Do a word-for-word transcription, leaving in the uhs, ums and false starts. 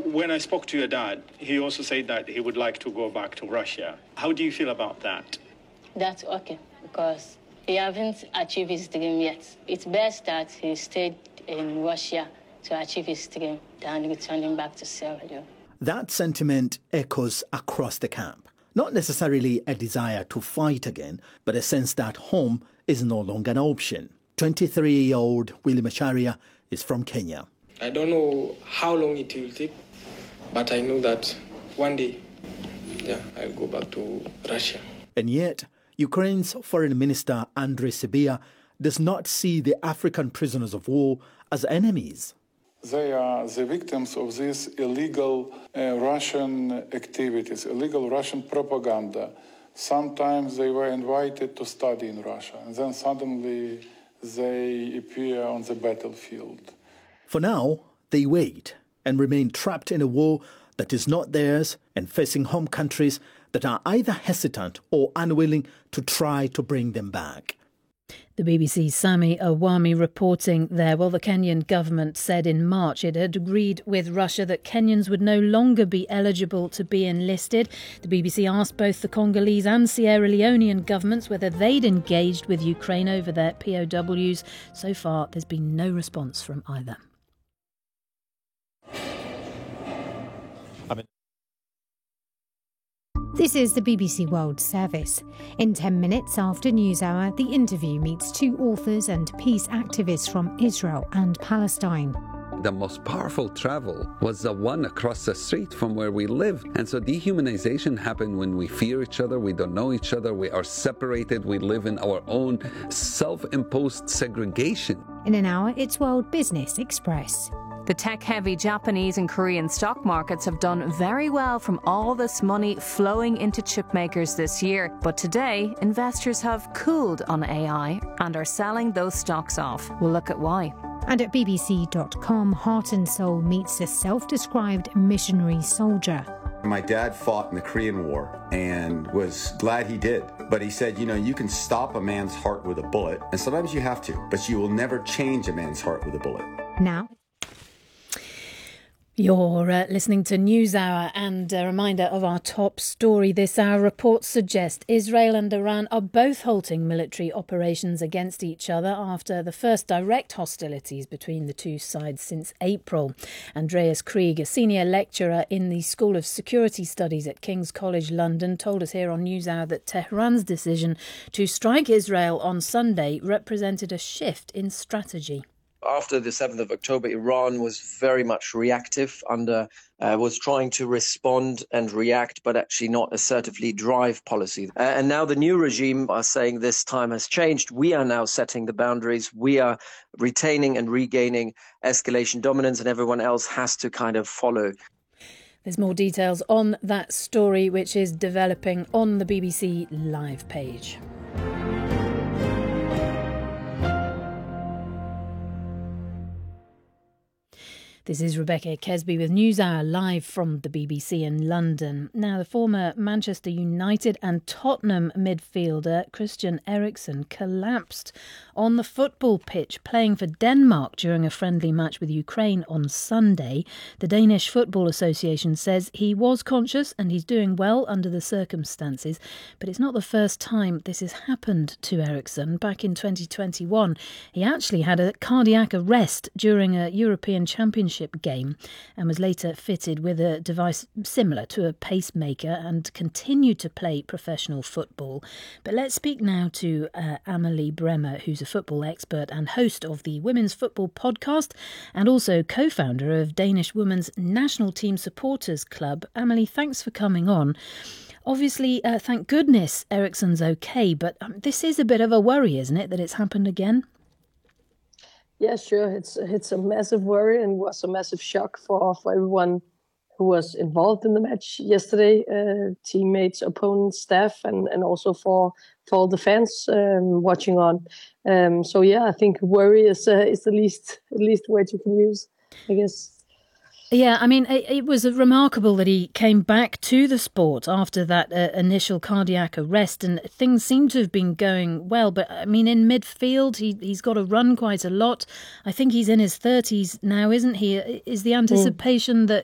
when I spoke to your dad, he also said that he would like to go back to Russia. How do you feel about that? That's okay, because he hasn't achieved his dream yet. It's best that he stayed in Russia to achieve his dream than returning back to Sierra Leone. That sentiment echoes across the camp. Not necessarily a desire to fight again, but a sense that home is no longer an option. twenty-three-year-old Willie Macharia is from Kenya. I don't know how long it will take, but I know that one day, yeah, I'll go back to Russia. And yet, Ukraine's Foreign Minister Andrei Sybiha does not see the African prisoners of war as enemies. They are the victims of these illegal uh, Russian activities, illegal Russian propaganda. Sometimes they were invited to study in Russia, and then suddenly they appear on the battlefield. For now, they wait and remain trapped in a war that is not theirs and facing home countries that are either hesitant or unwilling to try to bring them back. The B B C's Sami Awami reporting there. Well, the Kenyan government said in March it had agreed with Russia that Kenyans would no longer be eligible to be enlisted. The B B C asked both the Congolese and Sierra Leonean governments whether they'd engaged with Ukraine over their P O Ws. So far, there's been no response from either. This is the B B C World Service. In ten minutes after NewsHour, The Interview meets two authors and peace activists from Israel and Palestine. The most powerful travel was the one across the street from where we live. And so dehumanization happened when we fear each other, we don't know each other, we are separated, we live in our own self-imposed segregation. In an hour, it's World Business Express. The tech-heavy Japanese and Korean stock markets have done very well from all this money flowing into chip makers this year. But today, investors have cooled on A I and are selling those stocks off. We'll look at why. And at B B C dot com, Heart and Soul meets a self-described missionary soldier. My dad fought in the Korean War and was glad he did. But he said, you know, you can stop a man's heart with a bullet, and sometimes you have to, but you will never change a man's heart with a bullet. Now, You're uh, listening to NewsHour, and a reminder of our top story this hour. Reports suggest Israel and Iran are both halting military operations against each other after the first direct hostilities between the two sides since April. Andreas Krieg, a senior lecturer in the School of Security Studies at King's College London, told us here on NewsHour that Tehran's decision to strike Israel on Sunday represented a shift in strategy. After the seventh of October, Iran was very much reactive, under uh, was trying to respond and react, but actually not assertively drive policy. Uh, and now the new regime are saying this time has changed. We are now setting the boundaries. We are retaining and regaining escalation dominance, and everyone else has to kind of follow. There's more details on that story, which is developing on the B B C Live page. This is Rebecca Kesby with NewsHour live from the B B C in London. Now, the former Manchester United and Tottenham midfielder Christian Eriksen collapsed on the football pitch playing for Denmark during a friendly match with Ukraine on Sunday. The Danish Football Association says he was conscious and he's doing well under the circumstances, but it's not the first time this has happened to Eriksen. Back in twenty twenty-one, he actually had a cardiac arrest during a European Championship game and was later fitted with a device similar to a pacemaker and continued to play professional football. But let's speak now to uh, Amelie Bremer, who's a football expert and host of the Women's Football Podcast and also co-founder of Danish Women's National Team Supporters Club. Amelie, thanks for coming on. Obviously, uh, thank goodness Eriksen's okay, but um, this is a bit of a worry, isn't it, that it's happened again? Yeah, sure. It's it's a massive worry and was a massive shock for, for everyone who was involved in the match yesterday, uh, teammates, opponents, staff, and, and also for for all the fans um, watching on. Um, so yeah, I think worry is uh, is the least the least word you can use, I guess. Yeah, I mean, it, it was remarkable that he came back to the sport after that uh, initial cardiac arrest, and things seem to have been going well. But, I mean, in midfield, he, he's got to run quite a lot. I think he's in his thirties now, isn't he? Is the anticipation mm. that